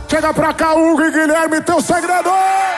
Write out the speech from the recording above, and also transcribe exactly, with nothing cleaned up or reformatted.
Chega pra cá, Hugo e Guilherme, teu segredo!